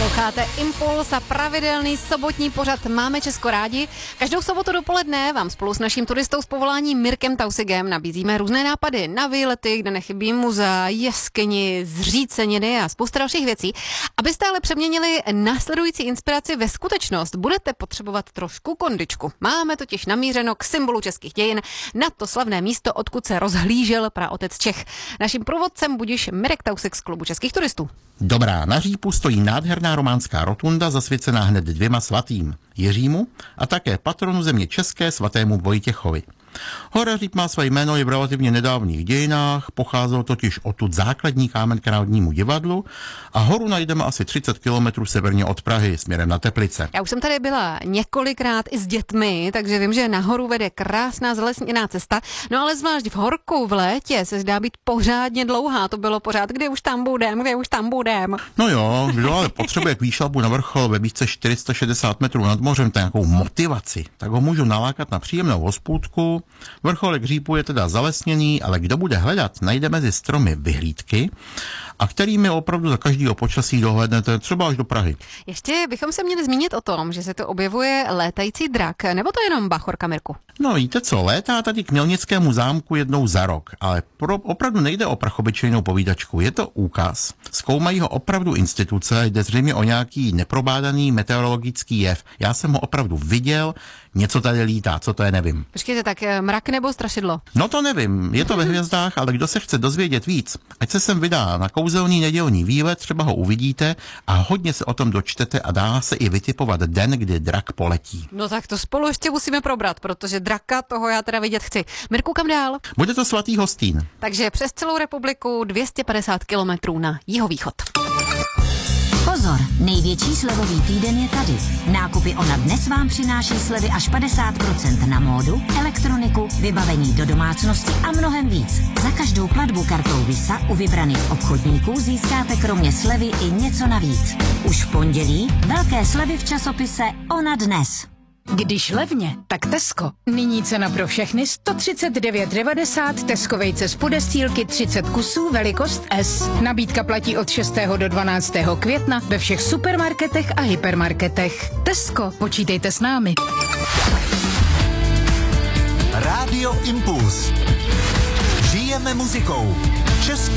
Posloucháte Impuls a pravidelný sobotní pořad Máme Česko rádi. Každou sobotu dopoledne vám spolu s naším turistou z povolání Mirkem Tausigem nabízíme různé nápady na výlety, kde nechybí muzea, jeskyni, zříceniny a spousta dalších věcí. Abyste ale přeměnili následující inspiraci ve skutečnost, budete potřebovat trošku kondičku. Máme totiž namířeno k symbolu českých dějin, na to slavné místo, odkud se rozhlížel praotec Čech. Naším průvodcem budiš Mirek Tausig z Klubu českých turistů. Dobrá, na Řípu stojí nádherná románská rotunda zasvěcená hned dvěma svatým, Jiřímu a také patronu země české svatému Vojtěchovi. Hora Říp má své jméno i v relativně nedávných dějinách, pocházel totiž odtud základní kámen k Národnímu divadlu a horu najdeme asi 30 kilometrů severně od Prahy směrem na Teplice. Já už jsem tady byla několikrát i s dětmi, takže vím, že nahoru vede krásná zalesněná cesta, no ale zvlášť v horku v létě se zdá být pořádně dlouhá, to bylo pořád, kde už tam budem. No jo, kdo ale potřebuje k výšlapu na vrchol ve výšce 460 metrů nad mořem nějakou motivaci, tak ho můžu nalákat na příjemnou hospůdku. Vrcholek Řípu je teda zalesněný, ale kdo bude hledat, najde mezi stromy vyhlídky, a kterými opravdu za každého počasí dohlédnete třeba až do Prahy. Ještě bychom se měli zmínit o tom, že se tu objevuje létající drak, nebo to jenom bachorka, Mirku? No víte co, létá tady k Mělnickému zámku jednou za rok, ale opravdu nejde o prachobyčejnou povídačku, je to úkaz. Zkoumají ho opravdu instituce, jde zřejmě o nějaký neprobádaný meteorologický jev. Já jsem ho opravdu viděl, něco tady lítá, co to je, nevím. Počkejte, tak mrak nebo strašidlo? No to nevím, je to ve hvězdách, ale kdo se chce dozvědět víc, ať se sem vydá na kouzelný nedělní výlet, třeba ho uvidíte a hodně se o tom dočtete a dá se i vytipovat den, kdy drak poletí. No tak to spolu ještě musíme probrat, protože draka toho já teda vidět chci. Mirku, kam dál? Bude to svatý Hostín. Takže přes celou republiku 250 kilometrů na jihovýchod. Pozor, největší slevový týden je tady. Nákupy Ona dnes vám přináší slevy až 50% na módu, elektroniku, vybavení do domácnosti a mnohem víc. Za každou platbu kartou Visa u vybraných obchodníků získáte kromě slevy i něco navíc. Už v pondělí velké slevy v časopise Ona dnes. Když levně, tak Tesco. Nyní cena pro všechny 139,90, Tesco vejce z podestýlky 30 kusů, velikost S. Nabídka platí od 6. do 12. května ve všech supermarketech a hypermarketech. Tesco, počítejte s námi. Rádio Impuls. Žijeme muzikou. Českou